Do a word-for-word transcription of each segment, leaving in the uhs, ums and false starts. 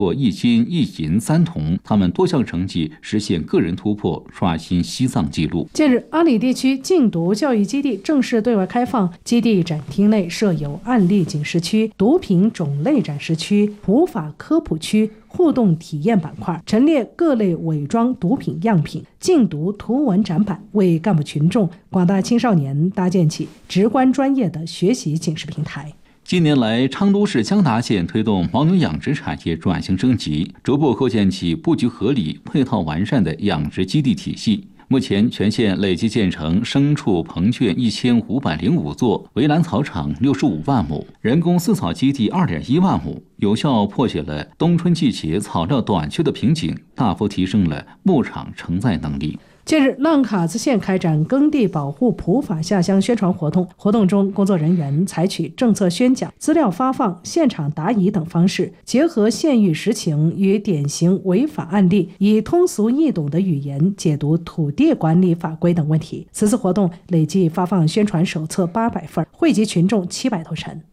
获一金一银三铜，他们多项成绩实现个人突破，刷新西藏纪录。 近日，阿里地区禁毒教育基地正式对外开放，基地展厅内设有案例警示区、毒品种类展示区、普法科普区、互动体验板块，陈列各类伪装毒品样品、禁毒图文展板，为干部群众、广大青少年搭建起直观专业的学习警示平台。 近年来，昌都市江达县推动牦牛养殖产业转型升级，逐步构建起布局合理、配套完善的养殖基地体系。目前，全县累计建成牲畜棚圈一千五百零五座，围栏草场六十五万亩，人工饲草基地二点一万亩，有效破解了冬春季节草料短缺的瓶颈，大幅提升了牧场承载能力。 近日，浪卡子县开展耕地保护普法下乡宣传活动。活动中，工作人员采取政策宣讲、资料发放、现场答疑等方式，结合县域实情与典型违法案例，以通俗易懂的语言解读土地管理法规等问题。此次活动累计发放宣传手册八百份，惠及群众七百多人。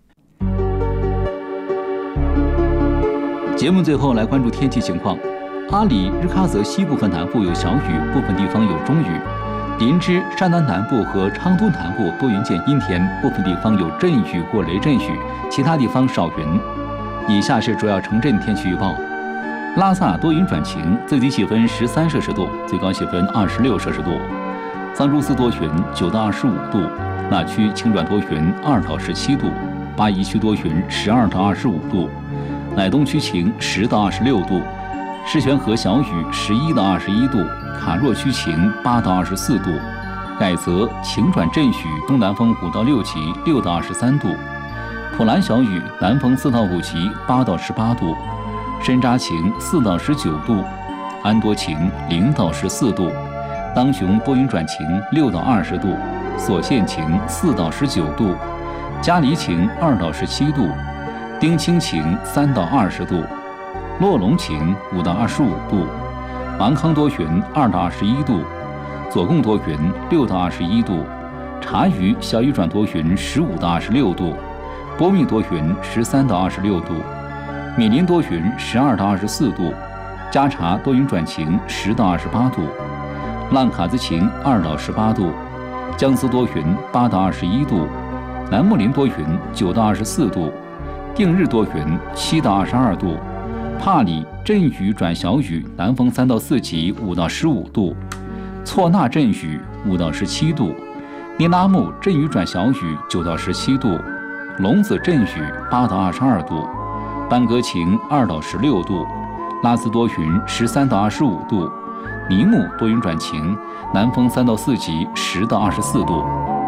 节目最后来关注天气情况。阿里、日喀则西部和南部有小雨，部分地方有中雨。林芝、山南南部和昌都南部多云见阴天，部分地方有阵雨或雷阵雨，其他地方少云。以下是主要城镇天气预报：拉萨多云转晴，最低气温十三摄氏度，最高气温二十六摄氏度；藏珠斯多云，九到二十五度；那曲晴转多云，二到十七度；巴宜区多云，十二到二十五度；乃东区晴，十到二十六度。狮泉河小雨十一到二十一度，卡若区晴八到二十四度，改则晴转阵雨，东南风五到六级，六到二十三度，普兰小雨南风四到五级，八到十八度，深扎晴四到十九度，安多晴零到十四度，当雄多云转晴六到二十度，索县晴四到十九度，嘉黎晴二到十七度，丁清晴三到二十度。洛龙晴五到二十五度，芒康多云二到二十一度，左贡多云六到二十一度，察隅小雨转多云十五到二十六度，波密多云十三到二十六度，米林多云十二到二十四度，加查多云转晴十到二十八度，浪卡子晴二到十八度，江苏多云八到二十一度，南木林多云九到二十四度，定日多云七到二十二度。帕里阵雨转小雨，南风三到四级，五到十五度；错那阵雨五到十七度；尼拉木阵雨转小雨，九到十七度；龙子阵雨八到二十二度；班格晴二到十六度；拉斯多云十三到二十五度；尼木多云转晴，南风三到四级，十到二十四度。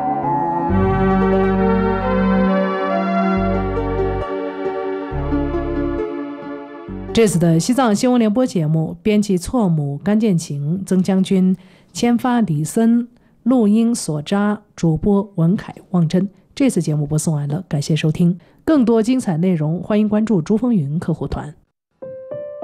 这次的西藏新闻联播节目，编辑错母甘建晴、曾将军，签发李森，录音所扎，主播文凯、望真。这次节目播送完了，感谢收听。更多精彩内容，欢迎关注珠峰云客户团。